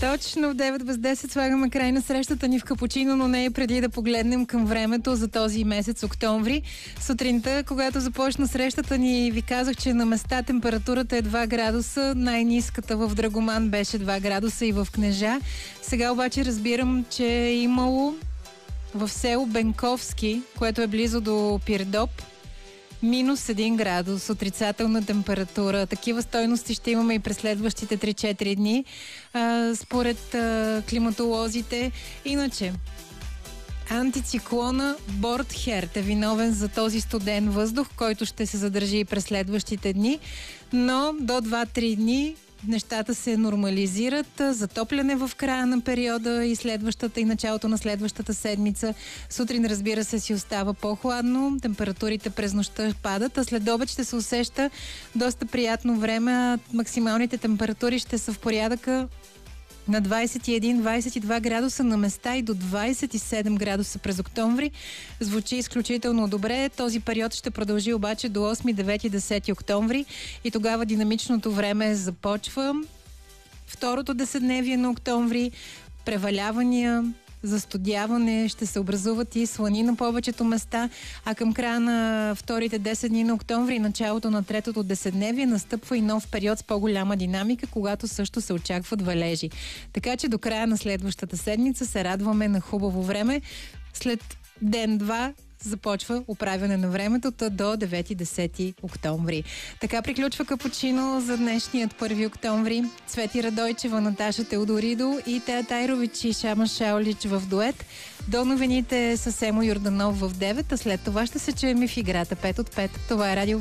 Точно в 9 без 10 слагаме край на срещата ни в Капучино, но не е преди да погледнем към времето за този месец октомври. Сутринта, когато започна срещата ни, ви казах, че на места температурата е 2 градуса. Най-ниската в Драгоман беше 2 градуса и в Кнежа. Сега обаче разбирам, че е имало в село Бенковски, което е близо до Пирдоп, минус 1 градус, отрицателна температура. Такива стойности ще имаме и през следващите 3-4 дни, според климатолозите. Иначе, антициклона Бортхерт е виновен за този студен въздух, който ще се задържи и през следващите дни, но до 2-3 дни нещата се нормализират. Затопляне в края на периода и следващата и началото на следващата седмица. Сутрин, разбира се, си остава по-хладно. Температурите през нощта падат, а след обед ще се усеща доста приятно време. Максималните температури ще са в порядъка на 21-22 градуса на места и до 27 градуса през октомври. Звучи изключително добре. Този период ще продължи обаче до 8, 9, 10 октомври и тогава динамичното време започва. Второто десетдневие на октомври, превалявания, застудяване, ще се образуват и слани на повечето места, а към края на вторите 10 дни на октомври и началото на третото десетдневие настъпва и нов период с по-голяма динамика, когато също се очакват валежи. Така че до края на следващата седмица се радваме на хубаво време. След ден-два започва оправяне на времето до 9-10 октомври. Така приключва Капучино за днешният 1 октомври. Цвети Радойчева, Наташа Теодоридо и Тея Тайрович и Шама Шаолич в дует. До новините с Емо Йорданов в 9, а след това ще се чуем и в играта 5 от 5. Това е Радио